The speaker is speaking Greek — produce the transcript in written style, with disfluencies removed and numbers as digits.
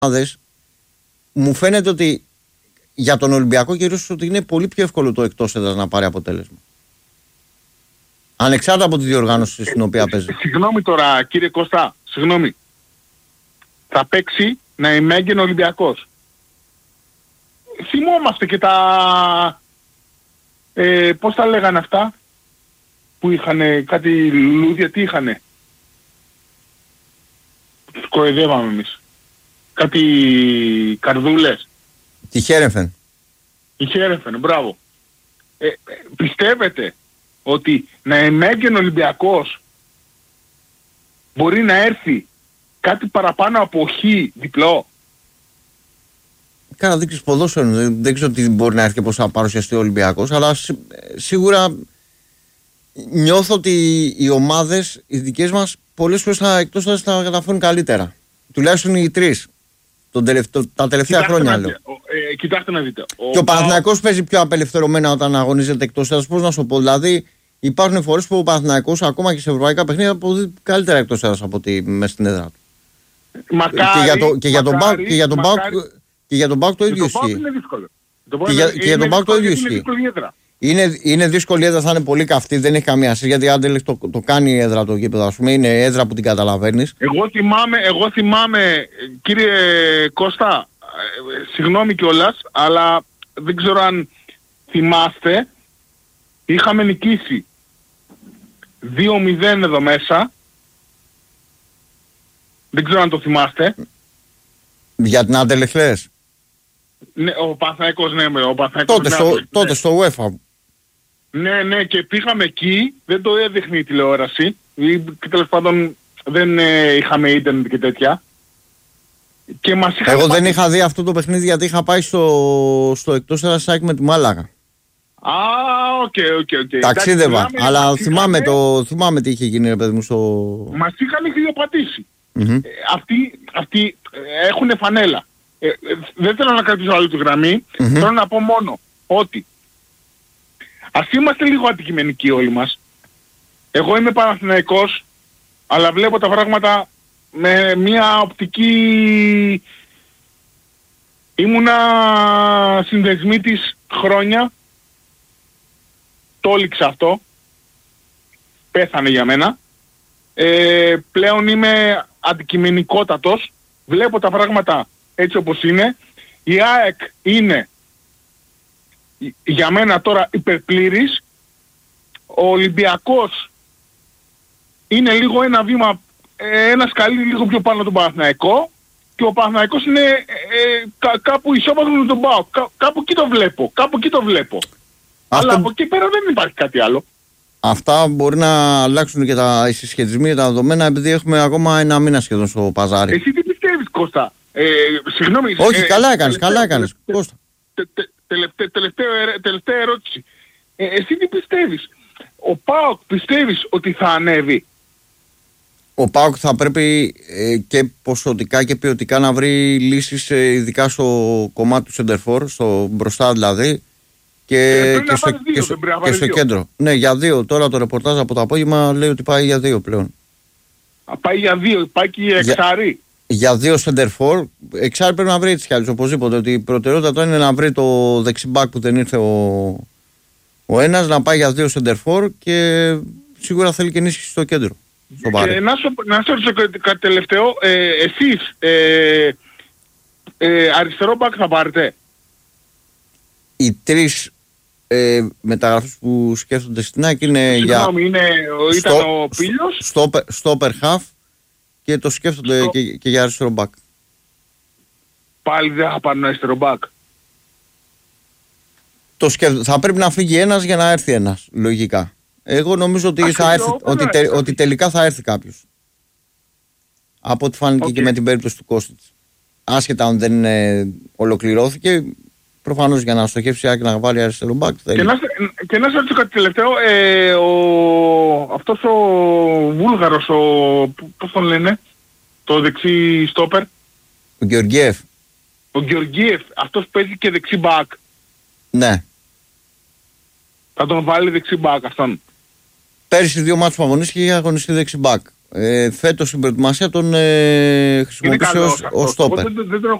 ομάδες, μου φαίνεται ότι για τον Ολυμπιακό κυρίως ότι είναι πολύ πιο εύκολο το εκτός έδρας να πάρει αποτέλεσμα. Ανεξάρτητα από τη διοργάνωση στην οποία παίζει. Συγγνώμη τώρα κύριε Κώστα, συγγνώμη. Θα παίξει να ημέγγεν ο Ολυμπιακός. Θυμόμαστε και τα... πώς τα λέγανε αυτά που είχανε κάτι λουλούδια, τι είχανε. Τους κοροϊδεύαμε εμείς. Κάτι καρδούλες. Τη Χέρεφεν. Η Χέρεφεν, μπράβο. Πιστεύετε ότι να εμέγγεν ο Ολυμπιακός μπορεί να έρθει κάτι παραπάνω από χ διπλό? Κάνα δείξεις ποδόσφαιρο, δεν ξέρω τι μπορεί να έρθει και πώς θα παρουσιαστεί ο Ολυμπιακός, αλλά σίγουρα νιώθω ότι οι ομάδες, οι δικές μας, πολλές φορές εκτός θα τα καταφέρουν καλύτερα. Τουλάχιστον οι τρεις. Τα τελευταία χρόνια λέω. Κοιτάξτε να δείτε. Και ο Παναθηναϊκός παίζει πιο απελευθερωμένα όταν αγωνίζεται εκτός έδρας. Πώς να σου πω, δηλαδή υπάρχουν φορές που ο Παναθηναϊκός ακόμα και σε ευρωπαϊκά παιχνίδια αποδίδει καλύτερα εκτός έδρας από ότι μέσα στην έδρα του. Και για τον ΠΑΟΚ το ίδιο ισχύει. Και για τον ΠΑΟΚ το ίδιο ισχύει. Είναι δύσκολη έδρα, θα είναι πολύ καυτή, δεν έχει καμία σχέση. Γιατί αν το κάνει η έδρα το γήπεδο, ας πούμε, είναι έδρα που την καταλαβαίνεις. Εγώ θυμάμαι, κύριε Κώστα, συγγνώμη κιόλας, αλλά δεν ξέρω αν θυμάστε, είχαμε νικήσει 2-0 εδώ μέσα. Δεν ξέρω αν το θυμάστε. Για την Αντελεχθές. Ναι, ο Παναθηναϊκός, ναι, ο Παναθηναϊκός. Τότε στο UEFA. Ναι, και πήγαμε εκεί, δεν το έδειχνε η τηλεόραση, και τέλος πάντων δεν είχαμε ίντερνετ και τέτοια. Και μας εγώ δεν είχα δει αυτό το παιχνίδι γιατί είχα πάει στο εκτός έδρας ΣΑΕΚ με τη Μάλαγα. Οκ. Ταξίδευα, αλλά θυμάμαι τι είχε γίνει, ρε παιδί μου, μας είχαν χιλιοπατήσει. Αυτοί έχουν φανέλα. Δεν θέλω να κρατήσω άλλη τη γραμμή, θέλω να πω μόνο ότι ας είμαστε λίγο αντικειμενικοί όλοι μας. Εγώ είμαι Παναθηναϊκός, αλλά βλέπω τα πράγματα με μια οπτική... Ήμουνα συνδεσμίτης χρόνια, το έληξα αυτό, πέθανε για μένα. Πλέον είμαι αντικειμενικότατος, βλέπω τα πράγματα έτσι όπως είναι. Η ΑΕΚ είναι για μένα τώρα υπερπλήρης. Ο Ολυμπιακός είναι λίγο ένα βήμα, ένα σκαλί λίγο πιο πάνω τον Παναθηναϊκό, και ο Παναθηναϊκός είναι κάπου ισόπαλος με τον ΠΑΟΚ. Κάπου εκεί το βλέπω. Αλλά από εκεί πέρα δεν υπάρχει κάτι άλλο. Αυτά μπορεί να αλλάξουν και οι συσχετισμοί, τα δεδομένα, επειδή έχουμε ακόμα ένα μήνα σχεδόν στο παζάρι. Εσύ τι πιστεύεις, Κώστα? Συγγνώμη. Όχι, καλά έκανες. Κώστα. Τελευταία ερώτηση. Εσύ τι πιστεύεις? Ο ΠΑΟΚ πιστεύεις ότι θα ανέβει? Ο ΠΑΟΚ θα πρέπει και ποσοτικά και ποιοτικά να βρει λύσεις, ειδικά στο κομμάτι του σεντερφόρ, στο μπροστά δηλαδή, και στο κέντρο. Ναι, για 2. Τώρα το ρεπορτάζ από το απόγευμα λέει ότι πάει για 2 πλέον. Πάει για 2, πάει και για εξάρι. Για 2 σεντερφόρ, εξάρι πρέπει να βρει έτσι κι άλλως οπωσδήποτε. Ότι η προτεραιότητα τώρα είναι να βρει το δεξιμπάκ που δεν ήρθε ο ένας, να πάει για 2 σεντερφόρ, και σίγουρα θέλει και ενίσχυση στο κέντρο. Να σε ρωτήσω κάτι τελευταίο, εσείς αριστερό μπακ θα πάρετε? Οι 3 μεταγραφές που σκέφτονται στην ΑΕΚ είναι ήταν ο Πίλιος, στόπερ χαφ, και το σκέφτονται και για αριστερό μπακ. Πάλι δεν θα πάρουν αριστερό μπακ? Θα πρέπει να φύγει ένας για να έρθει ένας, λογικά. Εγώ νομίζω ότι τελικά θα έρθει κάποιος. Από ό,τι φάνηκε και με την περίπτωση του Κώστιτς. Άσχετα αν δεν ολοκληρώθηκε, προφανώς για να στοχεύσει και να βάλει αριστερό μπακ. Και να σας ρωτήσω κάτι τελευταίο, αυτός ο Βούλγαρος, πώς τον λένε, το δεξί στόπερ? Ο Γεωργίεφ. Ο Γεωργίεφ, αυτός παίζει και δεξί μπακ. Ναι. Θα τον βάλει δεξί μπακ αυτόν? Πέρυσι 2 μάτς που αγωνίστηκε είχε αγωνιστεί δεξί μπακ. Φέτος στην προετοιμασία τον χρησιμοποιήσει ως στόπερ. Δεν τον